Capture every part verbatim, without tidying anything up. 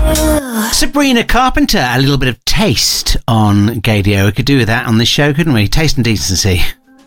Sabrina Carpenter, a little bit of taste on Gaydio. We could do with that on this show, couldn't we? Taste and decency.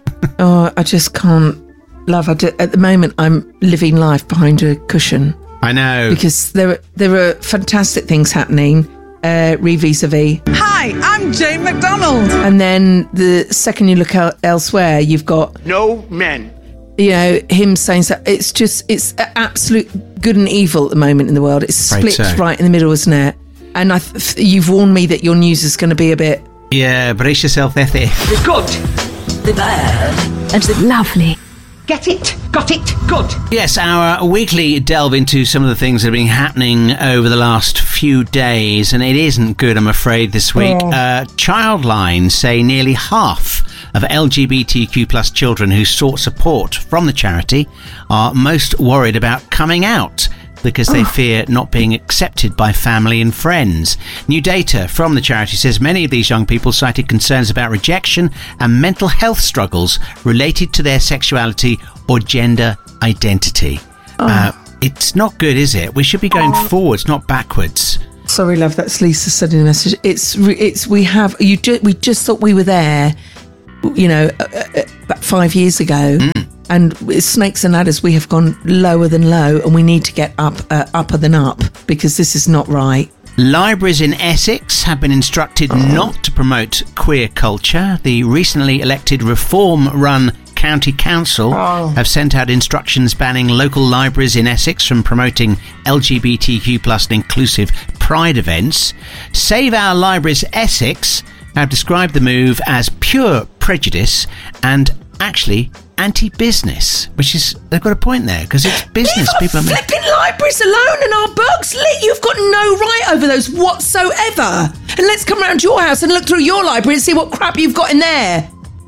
Oh, I just can't. Love, I do, at the moment, I'm living life behind a cushion. I know. Because there, there are fantastic things happening. Uh, re vis-a-vis. Hi, I'm Jane McDonald. And then the second you look out elsewhere, you've got... No men. You know, him saying so. It's just, it's absolute good and evil at the moment in the world. It's split so. right in the middle, isn't it? And I th- you've warned me that your news is going to be a bit... Yeah, brace yourself, Ethy. The good, the bad, and the lovely. Get it? Got it? Good. Yes, our weekly delve into some of the things that have been happening over the last few days, and it isn't good, I'm afraid, this week. Oh. Uh, Childline say nearly half of L G B T Q plus children who sought support from the charity are most worried about coming out because they fear not being accepted by family and friends. New data from the charity says many of these young people cited concerns about rejection and mental health struggles related to their sexuality or gender identity. Oh. Uh, it's not good, is it? We should be going forwards, not backwards. Sorry, love, that's Lisa sending a message. It's, it's, we have, you ju- we just thought we were there, you know, uh, uh, about five years ago. Mm. And with snakes and ladders, we have gone lower than low, and we need to get up, uh, upper than up, because this is not right. Libraries in Essex have been instructed oh. not to promote queer culture. The recently elected Reform-run County Council oh. have sent out instructions banning local libraries in Essex from promoting L G B T Q plus and inclusive pride events. Save Our Libraries Essex have described the move as pure prejudice and actually anti-business, which is, they've got a point there, because it's business. Leave people our are flipping libraries alone and our books. You've got no right over those whatsoever. And let's come round your house and look through your library and see what crap you've got in there.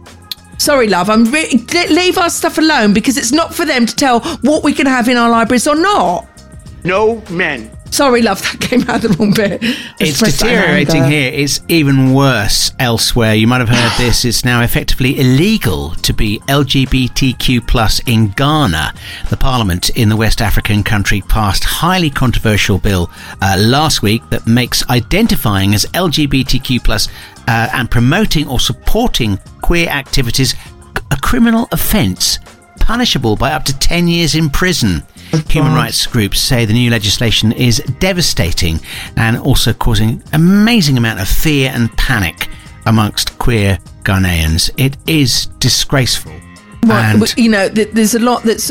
Sorry, love, I'm re- leave our stuff alone, because it's not for them to tell what we can have in our libraries or not. No men. Sorry, love, that came out the wrong bit. It's deteriorating here. It's even worse elsewhere. You might have heard this. It's now effectively illegal to be L G B T Q plus in Ghana. The parliament in the West African country passed a highly controversial bill uh, last week that makes identifying as L G B T Q plus uh, and promoting or supporting queer activities a criminal offence, punishable by up to ten years in prison. Human rights groups say the new legislation is devastating and also causing amazing amount of fear and panic amongst queer Ghanaians. It is disgraceful. Well, and you know, there's a lot that's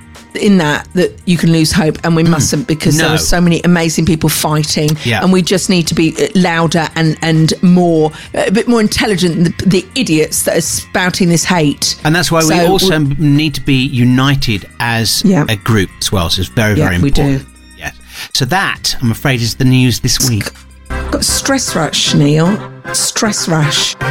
in that that you can lose hope, and we mustn't, because no. there are so many amazing people fighting, yeah. and we just need to be louder and and more a bit more intelligent than the, the idiots that are spouting this hate. And that's why so we also need to be united as yeah. a group as well. So it's very yeah, very important. We do. Yes. So that, I'm afraid, is the news this week. Got stress rash, Neil. Stress rash.